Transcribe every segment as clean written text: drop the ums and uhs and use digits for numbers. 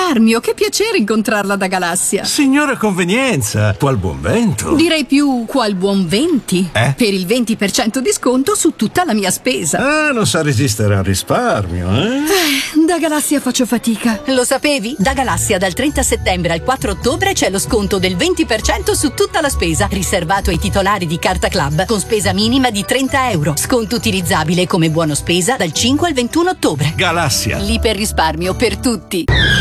risparmio, che piacere incontrarla da Galassia. Signora convenienza, qual buon vento. Direi più qual buon 20. Per il 20% di sconto su tutta la mia spesa. Non sa resistere al risparmio, Da Galassia faccio fatica. Lo sapevi? Da Galassia dal 30 settembre al 4 ottobre c'è lo sconto del 20% su tutta la spesa, riservato ai titolari di Carta Club, con spesa minima di €30. Sconto utilizzabile come buono spesa dal 5 al 21 ottobre. Galassia. L'iperrisparmio per tutti.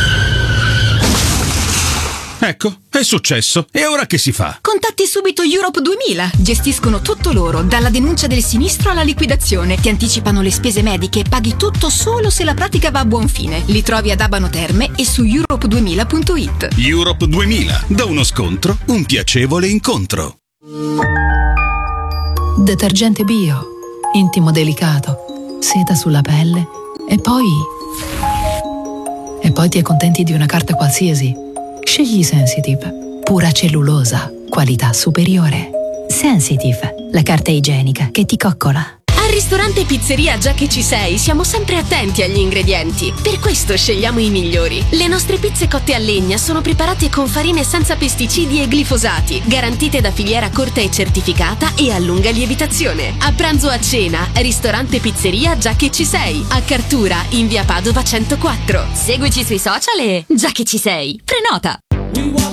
Ecco, è successo. E ora che si fa? Contatti subito Europe 2000. Gestiscono tutto loro, dalla denuncia del sinistro alla liquidazione. Ti anticipano le spese mediche e paghi tutto solo se la pratica va a buon fine. Li trovi ad Abano Terme e su europe2000.it. Europe 2000. Da uno scontro, un piacevole incontro. Detergente bio, intimo delicato, seta sulla pelle e poi ti accontenti di una carta qualsiasi. Scegli Sensitive, pura cellulosa, qualità superiore. Sensitive, la carta igienica che ti coccola. Al ristorante Pizzeria Già che ci sei siamo sempre attenti agli ingredienti. Per questo scegliamo i migliori. Le nostre pizze cotte a legna sono preparate con farine senza pesticidi e glifosati, garantite da filiera corta e certificata e a lunga lievitazione. A pranzo o a cena, ristorante Pizzeria Già che ci sei. A Cartura, in via Padova 104. Seguici sui social e Già che ci sei. Prenota!